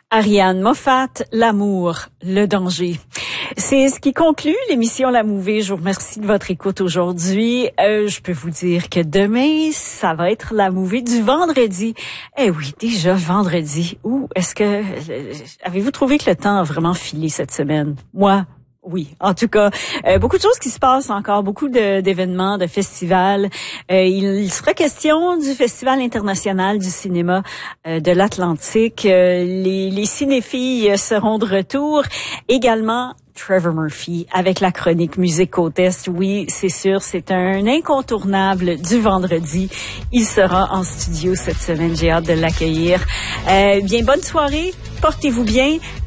Ariane Moffat, l'amour, le danger. C'est ce qui conclut l'émission La Mouvée. Je vous remercie de votre écoute aujourd'hui. Je peux vous dire que demain, ça va être La Mouvée du vendredi. Eh oui, déjà vendredi. Avez-vous trouvé que le temps a vraiment filé cette semaine? Moi, oui, en tout cas, beaucoup de choses qui se passent encore, beaucoup d'événements, de festivals. Il sera question du Festival international du cinéma de l'Atlantique. Les cinéphiles seront de retour. Également, Trevor Murphy avec la chronique Musique au Test. Oui, c'est sûr, c'est un incontournable du vendredi. Il sera en studio cette semaine. J'ai hâte de l'accueillir. Bien, bonne soirée. Portez-vous bien.